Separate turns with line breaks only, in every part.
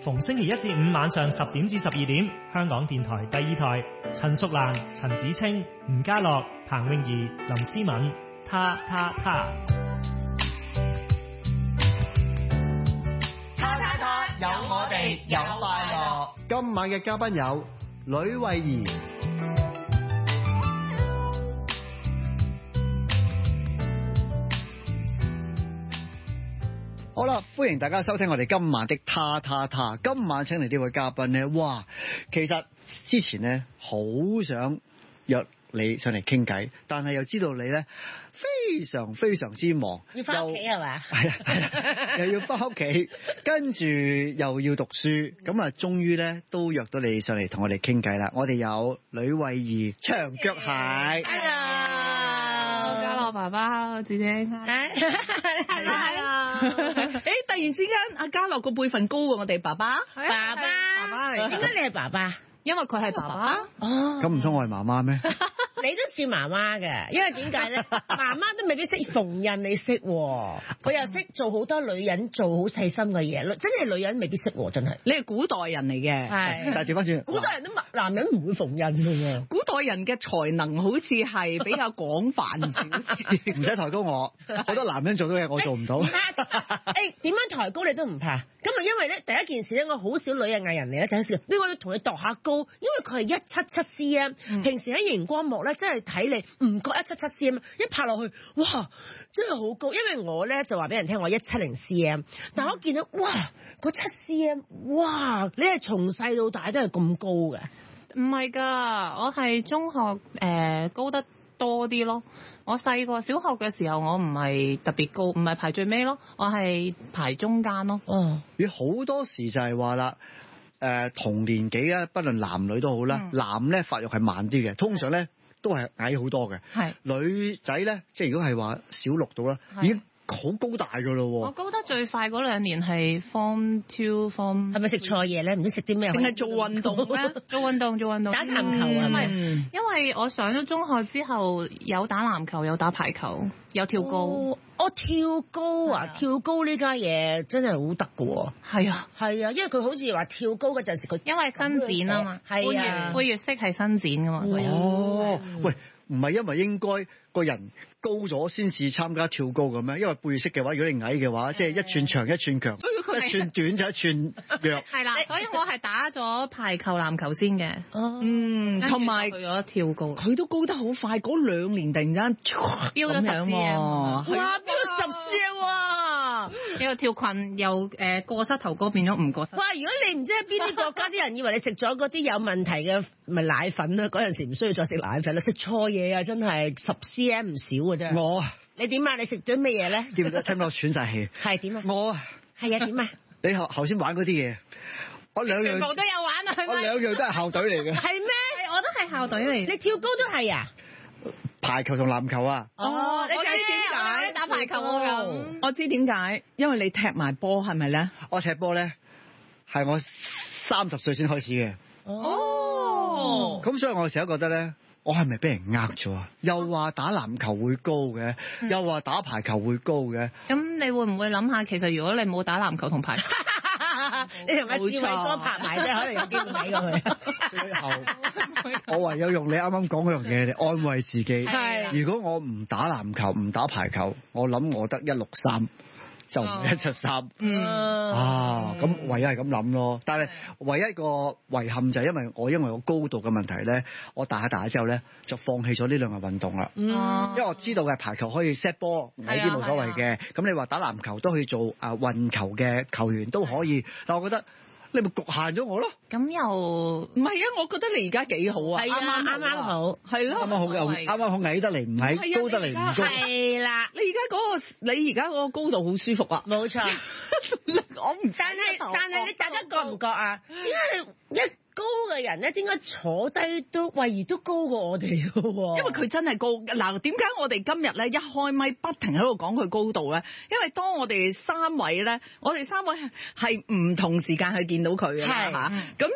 逢星期一至五晚上10點至12點，香港電台第2台，陳淑蘭、陳子清、吳家樂、彭詠儀、林思敏，他。
有我哋有快樂。
今晚嘅嘉賓有呂慧儀。好啦，歡迎大家收聽我哋今晚的他。今晚請嚟呢位嘉賓呢，哇，其實之前呢好想約你上嚟傾偈，但係又知道你呢非常之忙，
要翻屋企係嘛？
係啊，又要翻屋企，跟住又要讀書，咁啊，終於咧都約到你上嚟同我哋傾偈啦。我哋有呂慧儀長腳蟹
，Hello， 家樂爸爸 ，Hello 子清，係啊，突然之間阿家樂個輩份高過我哋爸爸嚟，
點解你係爸爸？
因為佢係爸爸。
哦，
咁唔通我係媽媽咩？
你都算媽媽嘅，因為點解咧？媽媽都未必識縫紉，你識喎。佢又識做好多女人做好細心嘅嘢，真係女人未必識喎，真係。
你係古代人嚟嘅，
係。
但係調翻轉，
古代人都男人唔會縫紉嘅喎。
古代人嘅才能好似係比較廣泛少少，
唔使抬高我，好多男人做到嘢我做唔到。
點樣抬高你都唔怕。咁啊，因為咧第一件事咧，我好少女人藝人嚟咧，第一件事，我要同你度下高，因為佢係177 cm，平時喺熒光幕咧真係睇你唔覺177 cm，一拍落去，哇，真係好高。因為我咧就話俾人聽我170 cm，但我見到哇嗰7 cm，哇，你係從細到大都係咁高嘅？
唔係㗎，我係中學高得多啲咯。我細個小學嘅時候，我唔係特別高，唔係排最尾咯，我係排中間咯。
哦，
你好多時就係話啦，同年紀啊，不論男女都好啦，男咧發育係慢啲嘅，通常咧都係矮好多嘅。
係
女仔咧，即係如果係話小6到啦，已經好高大㗎咯喎。
我高得最快嗰2年係 Form 2 Form，
係咪食錯嘢咧？唔知食啲咩？
定係做運動咧？做運動打
籃球啊？
因為我上咗中學之後有打籃球，有打排球，有跳高。
跳高啊！跳高呢家嘢真係好得㗎喎。
係啊，
因為佢好似話跳高嗰陣時，佢
因為伸展啊嘛，
係啊，
背月式係伸展㗎嘛。
哦，喂，唔係因為應該個人高咗先至參加跳高嘅咩？因為背月式嘅話，如果你矮嘅話，即係一寸長一寸強，一寸短就一寸弱。係
啦，所以我係打咗排球、籃球先嘅。
同埋
去咗跳高，
佢都高得好快，嗰2年突然間
飆咗10 cm，
哇，飆咗10 cm 啊！
一個跳裙又過膝頭哥變咗唔過膝。
哇！如果你唔知喺邊啲國家啲人以為你食咗嗰啲有問題嘅咪奶粉啦，嗰陣時唔需要再食奶粉啦，食錯嘢啊！真係10 cm 唔少嘅啫。
我
你點啊？你食咗咩嘢咧？
聽到喘晒氣。
係點啊？
我
係啊點啊？
你頭先玩嗰啲嘢，我兩樣
全部都有玩啊！係咪？
我兩樣都係校隊嚟嘅。
係咩？
我都係校隊嚟。
你跳高都係啊？
排球同籃球啊！
哦，你
我知點解打排球咁。
我知點解，因為你踢埋波係咪咧？
我踢波咧係我30歲先開始嘅。
哦。
咁所以我成日覺得咧，我係咪俾人呃咗啊？又話打籃球會高嘅，又話打排球會高嘅。
咁你會唔會諗下，其實如果你冇打籃球同排球，
你同阿志偉哥拍埋啫，可能有機會睇過佢。
最後我唯有用你啱啱講嗰樣嘢嚟安慰自己。係。如果我唔打籃球唔打排球，我諗我得163。就唔係173。咁唯有係咁諗咯。但係唯一一個遺憾就係因為我高度嘅問題咧，我大下之後咧就放棄咗呢兩個運動啦。因為我知道嘅排球可以 set 波，矮啲冇所謂嘅。咁你話打籃球都可以做運球嘅球員都可以，但我覺得你咪局限咗我咯。
咁又
唔係啊！我覺得你而家幾好啊，
啱好，
係咯，
啱啱好矮得嚟唔矮，高得嚟唔高。
係啦，
你而家嗰個高度好舒服啊！
冇錯。
我唔，
但係你大家覺唔覺啊？點解你一高嘅人咧，點解坐低都慧儀都高過我哋嘅喎？
因為佢真係高。嗱，點解我哋今日咧一開咪不停喺度講佢高度咧？因為當我哋3位咧，我哋3位係唔同時間去見到佢嘅嚇。咁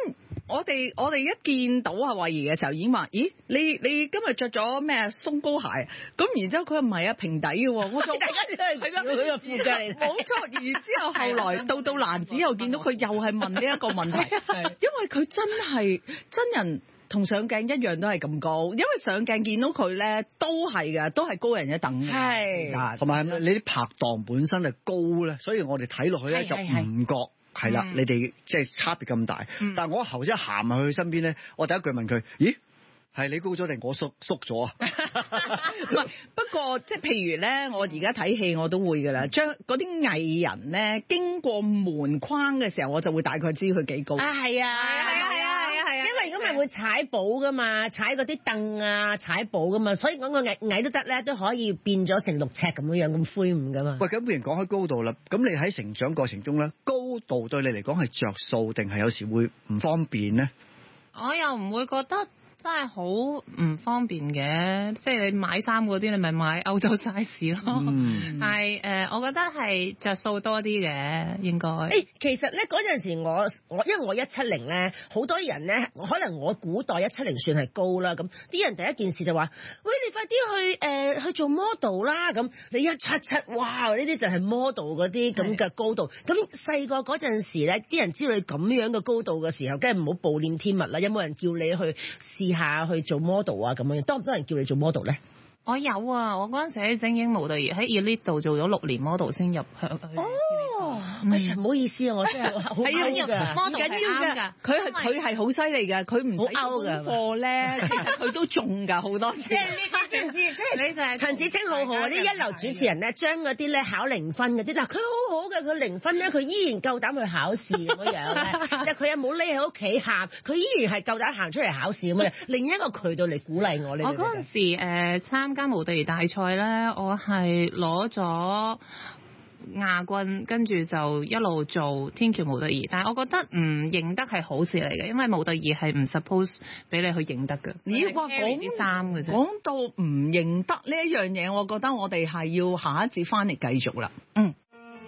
我哋一見到阿慧儀嘅時候已經話：咦，你今日着咗咩鬆糕鞋？咁然之後佢話唔係啊，平底嘅喎。我大家都係佢個副腳嚟。冇錯。然之後後來到蘭子又見到佢又係問呢一個問題，因為佢真係真人。同上鏡一樣都係咁高，因為上鏡見到佢咧都係嘅，都係高人一等嘅。係，
同埋你啲拍檔本身係高咧，所以我哋睇落去咧就唔覺係啦。你哋即係差別咁大，但係我頭先行埋去佢身邊咧，我第一句問佢：咦？係你高咗定我縮咗啊？
唔係，不過即係譬如咧，我而家睇戲我都會㗎啦，將嗰啲藝人咧經過門框嘅時候，我就會大概知佢幾高。
啊，係啊，因為如果咪會踩寶㗎嘛，踩嗰啲凳啊，踩寶㗎嘛，所以講個矮都得咧，都可以變咗成6尺咁樣咁魁梧㗎嘛。
喂，咁既然講開高度啦，咁你喺成長過程中咧，高度對你嚟講係着數定係有時會唔方便咧？
我又唔會覺得。真係好唔方便嘅，即係你買衫嗰啲，你咪買歐洲 size 咯。但係我覺得係着數多啲嘅，應該。
其實咧嗰陣時我因為我170咧，好多人咧，可能我古代170算係高啦。咁啲人第一件事就話：喂，你快啲去做 model 啦！咁你177，哇！呢啲就係 model 嗰啲咁嘅高度。咁細個嗰陣時咧，啲人知道你咁樣嘅高度嘅時候，梗係唔好暴殄天物啦。有冇人叫你去試下去做 model 啊？咁樣多唔多人叫你做 model 咧？
我有啊，我嗰陣時喺精英模特兒喺 Elite 度做咗6年 model 先入去。
唔好意思啊，我真係好啱㗎，
唔緊要㗎。
佢係好犀利㗎，佢唔使功課咧，其實佢都中㗎好多次。
即係你知唔知？即係你就係陳芷菁好好嗰啲一流主持人咧，將嗰啲咧考0分嗰啲，嗱佢好好嘅，佢0分咧，佢依然夠膽去考試咁樣咧。即係佢又冇匿喺屋企喊，佢依然係夠膽行出嚟考試咁樣。另一個渠道嚟鼓勵我。
我嗰陣時參加模特兒大賽咧，我係攞咗亞軍，跟住就一路做天橋模特兒。但係我覺得唔認得係好事嚟嘅，因為模特兒係唔 suppose 俾你去認得嘅。
咦？話講啲衫嘅啫。講到唔認得呢一樣嘢，我覺得我哋係要下一節翻嚟繼續啦。